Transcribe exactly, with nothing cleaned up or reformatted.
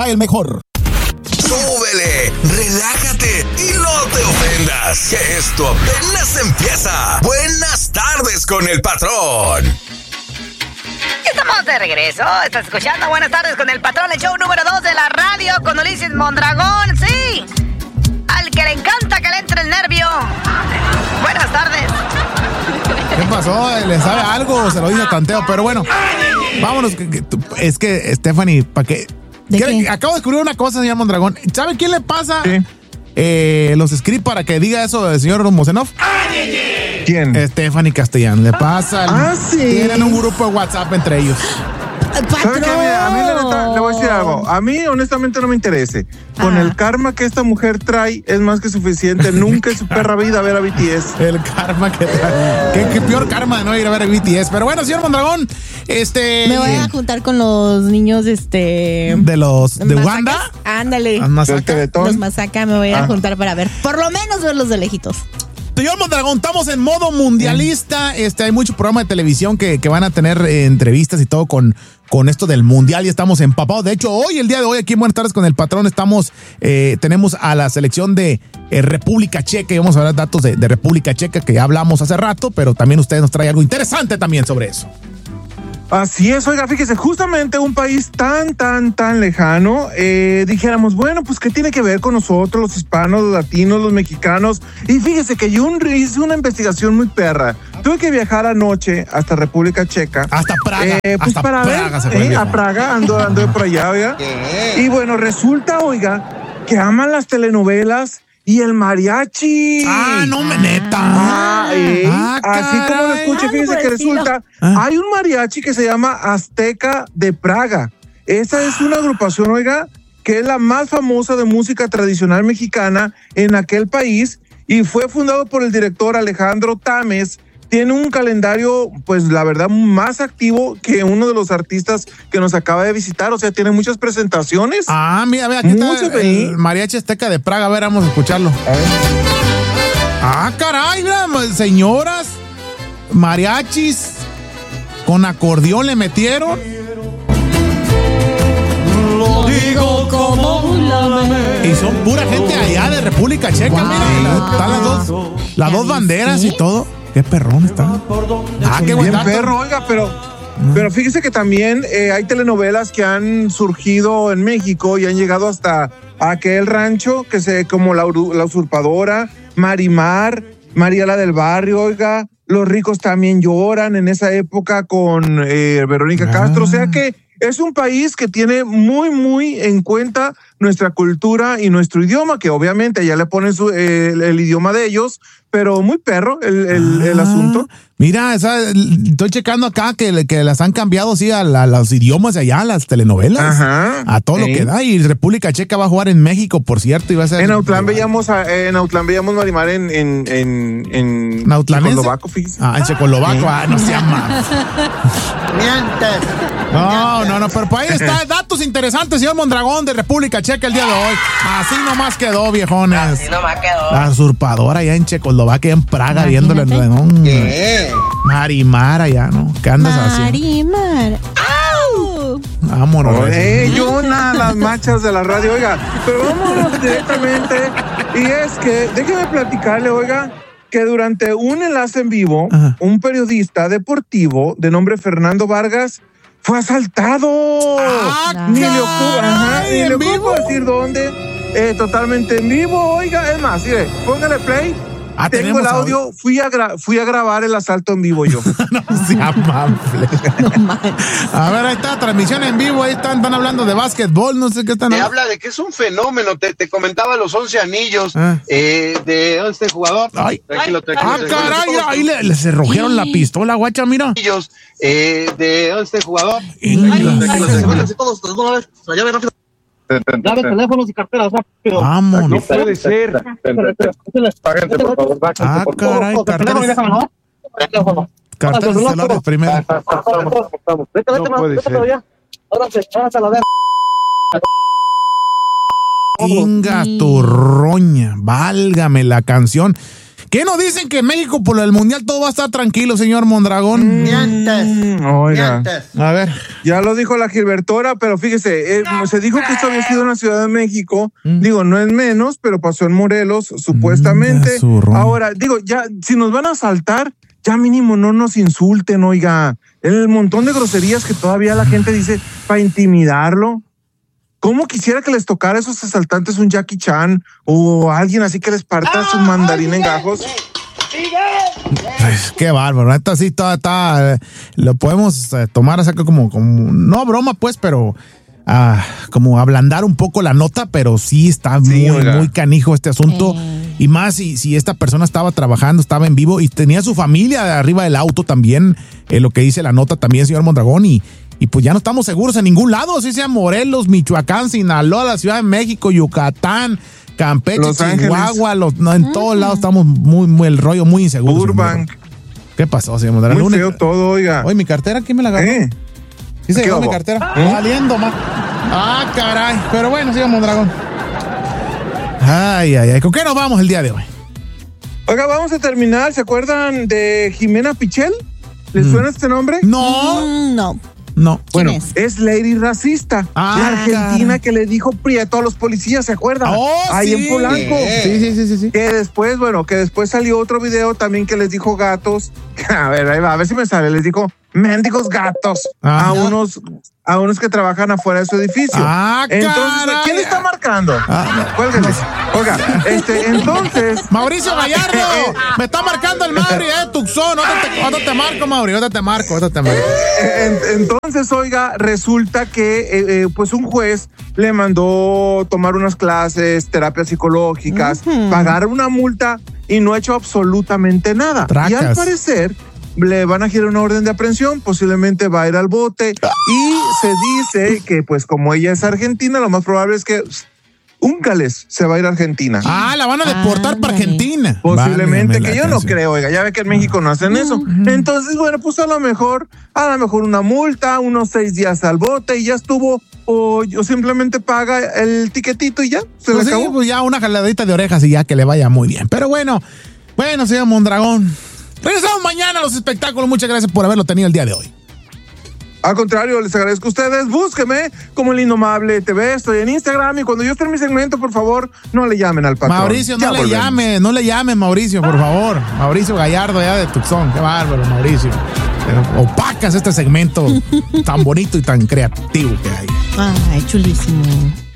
el mejor. Súbele, relájate y no te ofendas, que esto apenas empieza. Buenas tardes con el patrón. Estamos de regreso, estás escuchando Buenas tardes con el patrón, el show número dos de la radio con Ulises Mondragón, sí. Al que le encanta que le entre el nervio. Buenas tardes. ¿Qué pasó? ¿Le sabe algo? Se lo dice tanteo, pero bueno. Vámonos. Es que, Stephanie, ¿para qué? ¿Qué? Acabo de descubrir una cosa, señor Mondragón. ¿Sabe quién le pasa sí. eh, los scripts para que diga eso del señor Mosenov? ¿Quién? Stephanie Castellán. Le pasa. Ah, sí. Tienen un grupo de WhatsApp entre ellos. ¿Sabe qué? A mí la neta, le voy a decir algo. A mí, honestamente, no me interese. Con ah. el karma que esta mujer trae, es más que suficiente. Nunca en su perra vida ver a B T S. El karma que trae. ¿Qué, qué peor karma de no ir a ver a B T S. Pero bueno, señor Mondragón, este... Me voy a juntar con los niños, este... ¿De los... de Wanda? Ándale. Los Masaca. Los Masaca me voy a ah. juntar para ver. Por lo menos verlos de lejitos. Señor Mondragón, estamos en modo mundialista. Este, hay mucho programa de televisión que, que van a tener eh, entrevistas y todo con, con esto del mundial y estamos empapados. De hecho, hoy, el día de hoy, aquí en Buenas tardes con el patrón, estamos, eh, tenemos a la selección de eh, República Checa y vamos a ver datos de, de República Checa que ya hablamos hace rato, pero también ustedes nos traen algo interesante también sobre eso. Así es, oiga, fíjese, justamente un país tan, tan, tan lejano, eh, dijéramos, bueno, pues, ¿qué tiene que ver con nosotros, los hispanos, los latinos, los mexicanos? Y fíjese que yo hice una investigación muy perra. Tuve que viajar anoche hasta República Checa. Hasta Praga. Eh, pues hasta para Praga, ver, eh, a Praga, ando, ando por allá, oiga. Y bueno, resulta, oiga, que aman las telenovelas y el mariachi. Ah, no me neta. Ah, eh, ah, así como lo escuché, fíjese que resulta, ah. hay un mariachi que se llama Azteca de Praga. Esa es una agrupación, oiga, que es la más famosa de música tradicional mexicana en aquel país y fue fundado por el director Alejandro Tames. Tiene un calendario, pues la verdad, más activo que uno de los artistas que nos acaba de visitar. O sea, tiene muchas presentaciones. Ah, mira, mira, aquí está el, el mariachi Azteca de Praga. A ver, vamos a escucharlo. A ver. Ah, caray, mira, señoras, mariachis, con acordeón le metieron. Lo digo como un lamento. Y son pura gente allá de República Checa, wow. Mira, están las dos, las dos banderas y todo. Qué perrón está. Ah, qué buen perro, oiga, pero, mm. pero fíjese que también eh, hay telenovelas que han surgido en México y han llegado hasta aquel rancho que se como la, la usurpadora, Marimar, María la del Barrio, oiga, Los Ricos También Lloran en esa época con eh, Verónica ah. Castro, o sea que es un país que tiene muy, muy en cuenta nuestra cultura y nuestro idioma, que obviamente ya le ponen su, eh, el, el idioma de ellos, pero muy perro el, el, ah, el asunto. Mira, esa, estoy checando acá que, que las han cambiado, sí, a, a los idiomas de allá, a las telenovelas. Ajá. A todo ¿sí? lo que da. Y República Checa va a jugar en México, por cierto. Y va a ser en Autlán veíamos, en Autlán veíamos Marimar en, en, en, en Checoslovaco, fíjese. Ah, en Checoslovaco, ¿sí? Ah, no se llama. Mientes. No, no, no, pero por ahí está. Datos interesantes, señor Mondragón, de República Checa el día de hoy. Así nomás quedó, viejones. Así nomás quedó. La usurpadora allá en Checoslovaquia, en Praga, viéndole el redón. ¿Qué? Marimar allá, ¿no? ¿Qué andas haciendo? Marimar. ¡Au! Vámonos. Oye, yo nada, las machas de la radio, oiga. Pero vámonos directamente. Y es que, déjeme platicarle, oiga, que durante un enlace en vivo, ajá, un periodista deportivo de nombre Fernando Vargas fue asaltado. Ah, ni le ocurre, ajá, ni le ocurre decir dónde. Eh, totalmente en vivo, oiga. Es más, mire, póngale play. Ah, tengo el audio, audio. Fui, a gra- fui a grabar el asalto en vivo yo. No sea amable. No, a ver, ahí está, transmisión en vivo, ahí están, están hablando de básquetbol, no sé qué están. Te habla de que es un fenómeno, te, te comentaba los once anillos ah. eh, de este jugador. Ay. Tranquilo, tranquilo. Ah, caray, ahí le, le cerrojaron la pistola, guacha, mira. Eh, de este jugador. Dale teléfonos y carteras rápido. Vámonos. No puede ser. Ah, caray, carteras. Carteras celulares primero. No puede ser. Inga tu roña, válgame la canción. ¿Qué nos dicen que en México por el Mundial todo va a estar tranquilo, señor Mondragón? Mientes. Oiga. Mientes. A ver. Ya lo dijo la Gilbertora, pero fíjese, eh, se dijo que esto había sido en la Ciudad de México. Mm. Digo, no es menos, pero pasó en Morelos, supuestamente. Mm, Ahora, digo, ya, si nos van a asaltar, ya mínimo no nos insulten, oiga. El montón de groserías que todavía la gente dice para intimidarlo. ¿Cómo quisiera que les tocara a esos asaltantes un Jackie Chan o alguien así que les parta su mandarín en gajos? Pues, qué bárbaro, esta sí está, está, lo podemos eh, tomar así como, como, no broma pues, pero ah, como ablandar un poco la nota, pero sí está sí, muy, muy canijo este asunto. Eh. Y más si, si esta persona estaba trabajando, estaba en vivo y tenía su familia arriba del auto también, eh, lo que dice la nota también, señor Mondragón, y Y pues ya no estamos seguros en ningún lado, así sea Morelos, Michoacán, Sinaloa, la Ciudad de México, Yucatán, Campeche, los Chihuahua, los, no, en uh-huh. todos lados estamos muy, muy, el rollo muy inseguro. Burbank. ¿Qué pasó, señor Mondragón? Muy feo todo, oiga. Oye, mi cartera, ¿quién me la agarró? ¿Eh? ¿Sí se llevó mi cartera? ¿Eh? Saliendo, ma. Ah, caray. Pero bueno, señor Mondragón. Ay, ay, ay. ¿Con qué nos vamos el día de hoy? Oiga, vamos a terminar. ¿Se acuerdan de Jimena Pichel? ¿Les mm. suena este nombre? No. Mm, no. No. Bueno, es? es Lady Racista. Ah, la argentina cara. que le dijo prieto a los policías, ¿se acuerdan? Oh, Ahí sí. en Polanco. Sí, sí, sí, sí, sí. Que después, bueno, que después salió otro video también que les dijo gatos. A ver, ahí va, a ver si me sale. Les dijo mendigos gatos ah, a no. unos a unos que trabajan afuera de su edificio. Ah, entonces, caray. ¿quién está marcando? Ah, Cuélguense. Oiga, este, entonces. Mauricio Gallardo, eh, me está marcando el Mauri, eh, Tucson. Otro te, te marco, Mauri, otro te marco, otro te marco. Entonces, oiga, resulta que eh, eh, pues un juez le mandó tomar unas clases, terapias psicológicas, uh-huh. pagar una multa y no ha hecho absolutamente nada. Tracas. Y al parecer le van a girar una orden de aprehensión, posiblemente va a ir al bote y se dice que pues como ella es argentina, lo más probable es que Úncales se va a ir a Argentina. Ah, la van a deportar ah, para Argentina. Posiblemente, vale, que yo no creo, oiga, ya ve que en México no hacen eso. Uh-huh. Entonces, bueno, pues a lo mejor, a lo mejor una multa, unos seis días al bote y ya estuvo, o, o simplemente paga el tiquetito y ya, se pues le acabó. Sí, pues ya una jaladita de orejas y ya que le vaya muy bien. Pero bueno, bueno, señor Mondragón. Regresamos mañana a los espectáculos. Muchas gracias por haberlo tenido el día de hoy. Al contrario, les agradezco a ustedes. Búsqueme como El Indomable T V. Estoy en Instagram y cuando yo esté en mi segmento, por favor, no le llamen al patrón. Mauricio, no ya le volvemos. llame, no le llamen, Mauricio, por favor. Mauricio Gallardo, allá de Tucson. Qué bárbaro, Mauricio. Pero opacas este segmento tan bonito y tan creativo que hay. Ay, chulísimo.